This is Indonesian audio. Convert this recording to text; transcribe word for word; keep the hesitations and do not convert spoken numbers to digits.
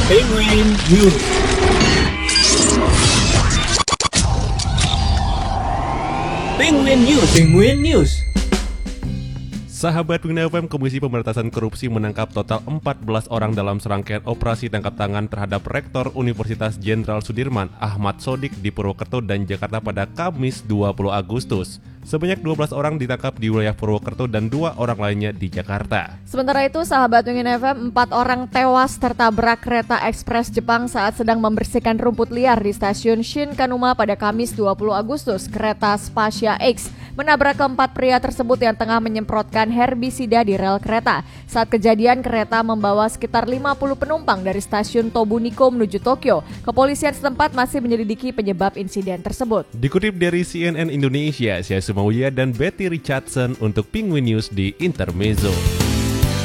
Penguin News. Penguin News. Penguin News. Sahabat Penguin F M, Komisi Pemberantasan Korupsi menangkap total empat belas orang dalam serangkaian operasi tangkap tangan terhadap Rektor Universitas Jenderal Sudirman, Ahmad Sodik di Purwokerto dan Jakarta pada Kamis dua puluh Agustus. Sebanyak dua belas orang ditangkap di wilayah Purwokerto dan dua orang lainnya di Jakarta. Sementara itu, sahabat Penguin F M, empat orang tewas tertabrak kereta ekspres Jepang saat sedang membersihkan rumput liar di stasiun Shinkanuma pada Kamis dua puluh Agustus. Kereta Spasia X menabrak keempat pria tersebut yang tengah menyemprotkan herbisida di rel kereta. Saat kejadian, kereta membawa sekitar lima puluh penumpang dari stasiun Tobuniko menuju Tokyo. Kepolisian setempat masih menyelidiki penyebab insiden tersebut. Dikutip dari C N N Indonesia, saya Sumawya dan Betty Richardson untuk Penguin News di Intermezzo.